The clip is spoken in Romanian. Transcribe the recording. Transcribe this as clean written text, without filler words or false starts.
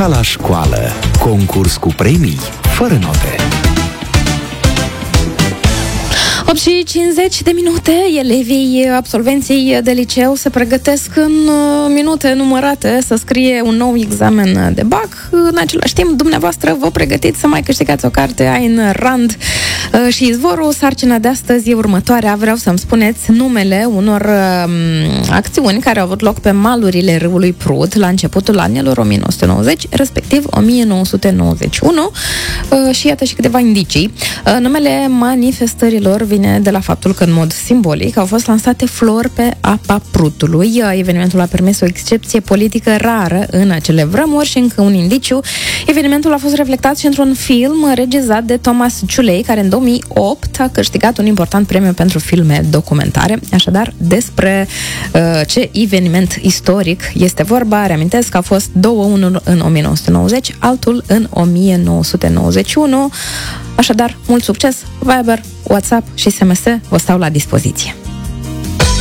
Ca la școală, concurs cu premii, fără note. 8 și 50 de minute, elevii absolvenții de liceu se pregătesc în minute numărate să scrie un nou examen de BAC. În același timp, dumneavoastră vă pregătiți să mai câștigați o carte Ayn Rand și Izvorul. Sarcina de astăzi e următoarea. Vreau să-mi spuneți numele unor acțiuni care au avut loc pe malurile râului Prut la începutul anilor 1990, respectiv 1991. Și iată și câteva indicii. Numele manifestărilor vine de la faptul că, în mod simbolic, au fost lansate flori pe apa Prutului. Evenimentul a permis o excepție politică rară în acele vremuri și încă un indiciu. Evenimentul a fost reflectat și într-un film regizat de Thomas Ciulei, care în 2008 a câștigat un important premiu pentru filme documentare. Așadar, despre ce eveniment istoric este vorba, reamintesc că a fost unul în 1990, altul în 1991. Așadar, mult succes! Viber, WhatsApp și SMS vă stau la dispoziție.